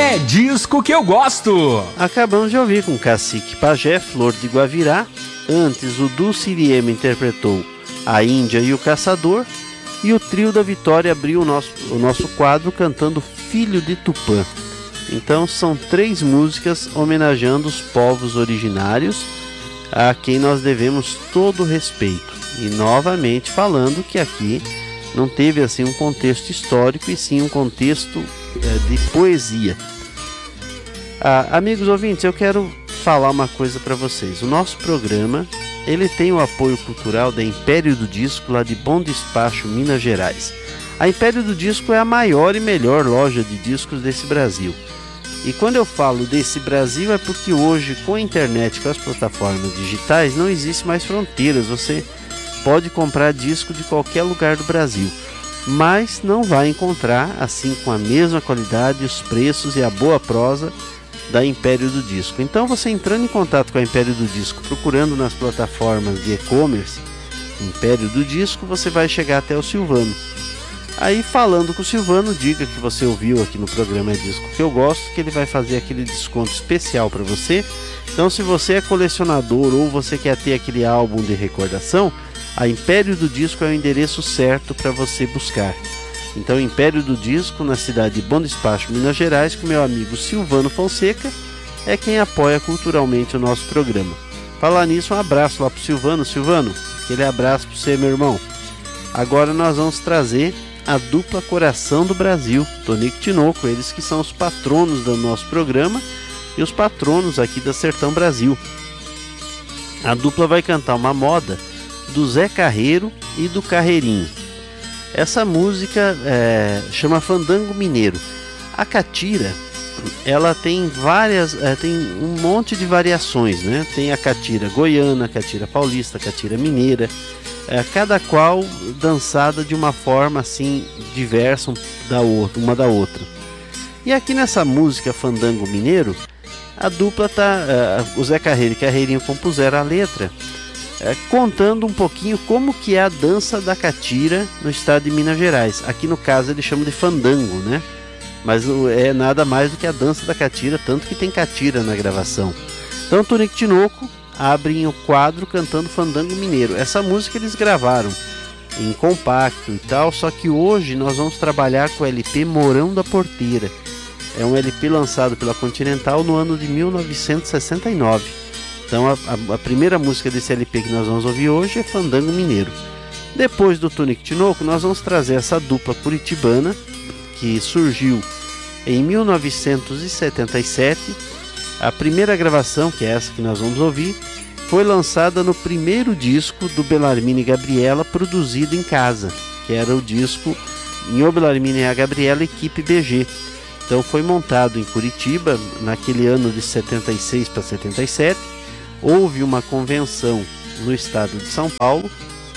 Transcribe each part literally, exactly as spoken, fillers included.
É disco que eu gosto. Acabamos de ouvir com Cacique Pajé, Flor de Guavirá. Antes, o Dulce Iriema interpretou A Índia e o Caçador. E o Trio da Vitória abriu o nosso, o nosso quadro cantando Filho de Tupã. Então são três músicas homenageando os povos originários a quem nós devemos todo o respeito. E novamente falando que aqui não teve assim um contexto histórico e sim um contexto é, de poesia. Ah, amigos ouvintes, eu quero falar uma coisa para vocês. O nosso programa ele tem o apoio cultural da Império do Disco, lá de Bom Despacho, Minas Gerais. A Império do Disco é a maior e melhor loja de discos desse Brasil. E quando eu falo desse Brasil é porque hoje, com a internet, com as plataformas digitais, não existe mais fronteiras. Você pode comprar disco de qualquer lugar do Brasil, mas não vai encontrar assim com a mesma qualidade, os preços e a boa prosa da Império do Disco. Então você entrando em contato com a Império do Disco, procurando nas plataformas de e-commerce Império do Disco, você vai chegar até o Silvano. Aí falando com o Silvano, diga que você ouviu aqui no programa É Disco que eu gosto, que ele vai fazer aquele desconto especial para você. Então se você é colecionador ou você quer ter aquele álbum de recordação, a Império do Disco é o endereço certo para você buscar. Então, Império do Disco, na cidade de Bom Despacho, Minas Gerais, com meu amigo Silvano Fonseca, é quem apoia culturalmente o nosso programa. Falar nisso, um abraço lá pro Silvano. Silvano, aquele abraço para você, meu irmão. Agora nós vamos trazer a dupla Coração do Brasil, Tonico e Tinoco, eles que são os patronos do nosso programa e os patronos aqui da Sertão Brasil. A dupla vai cantar uma moda do Zé Carreiro e do Carreirinho. Essa música é, chama Fandango Mineiro. A catira, ela tem várias, é, tem um monte de variações, né? Tem a catira goiana, a catira paulista, a catira mineira, é, cada qual dançada de uma forma assim diversa da outra, uma da outra. E aqui nessa música Fandango Mineiro, a dupla tá, é, o Zé Carreiro e Carreirinho compuseram a letra. É, contando um pouquinho como que é a dança da catira no estado de Minas Gerais. Aqui no caso eles chamam de fandango, né? Mas não é nada mais do que a dança da catira, tanto que tem catira na gravação. Então Tonico e Tinoco abrem o quadro cantando Fandango Mineiro. Essa música eles gravaram em compacto e tal, só que hoje nós vamos trabalhar com o L P Mourão da Porteira. É um L P lançado pela Continental no ano de mil novecentos e sessenta e nove. Então a, a, a primeira música desse L P que nós vamos ouvir hoje é Fandango Mineiro. Depois do Tonico e Tinoco, nós vamos trazer essa dupla curitibana que surgiu em mil novecentos e setenta e sete. A primeira gravação, que é essa que nós vamos ouvir, foi lançada no primeiro disco do Bellarmine e Gabriela, produzido em casa, que era o disco em O Bellarmine e a Gabriela Equipe B G. Então foi montado em Curitiba naquele ano de setenta e seis para setenta e sete. Houve uma convenção no estado de São Paulo,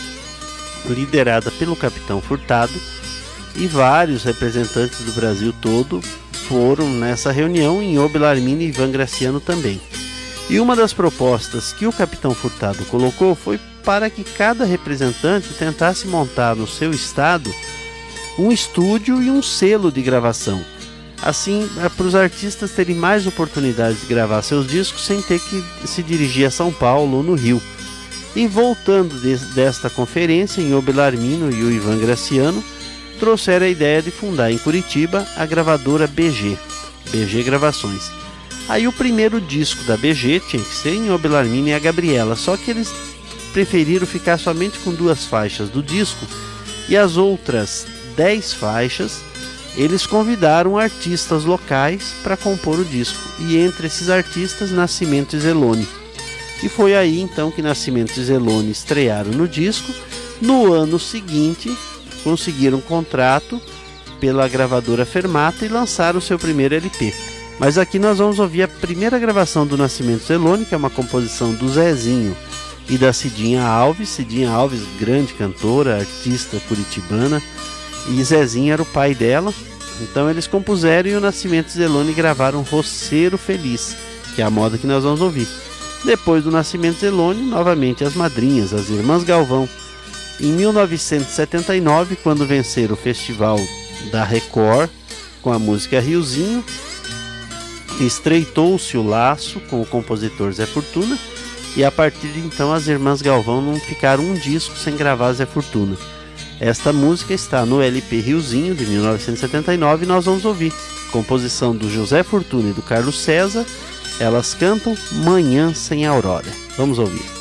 liderada pelo Capitão Furtado, e vários representantes do Brasil todo foram nessa reunião, em O Bellarmine e Ivan Graciano também. E uma das propostas que o Capitão Furtado colocou foi para que cada representante tentasse montar no seu estado um estúdio e um selo de gravação. Assim, é para os artistas terem mais oportunidades de gravar seus discos sem ter que se dirigir a São Paulo ou no Rio. E voltando de, desta conferência, em O Bellarmino e o Ivan Graciano trouxeram a ideia de fundar em Curitiba a gravadora B G, B G Gravações. Aí o primeiro disco da B G tinha que ser em O Bellarmino e a Gabriela, só que eles preferiram ficar somente com duas faixas do disco, e as outras dez faixas eles convidaram artistas locais para compor o disco, e entre esses artistas Nascimento e Zelone. E foi aí então que Nascimento e Zelone estrearam no disco. No ano seguinte conseguiram um contrato pela gravadora Fermata e lançaram o seu primeiro L P. Mas aqui nós vamos ouvir a primeira gravação do Nascimento e Zelone, que é uma composição do Zezinho e da Cidinha Alves. Cidinha Alves, grande cantora, artista curitibana, e Zezinho era o pai dela. Então eles compuseram e o Nascimento e Zelone gravaram Roceiro Feliz, que é a moda que nós vamos ouvir. Depois do Nascimento e Zelone, novamente as madrinhas, as Irmãs Galvão. Em mil novecentos e setenta e nove, quando venceram o Festival da Record com a música Riozinho, Estreitou-se o laço com o compositor Zé Fortuna, e a partir de então as irmãs Galvão não ficaram um disco sem gravar Zé Fortuna. Esta música está no L P Riozinho de mil novecentos e setenta e nove e nós vamos ouvir. Composição do José Fortuna e do Carlos César. Elas cantam Manhã Sem Aurora. Vamos ouvir.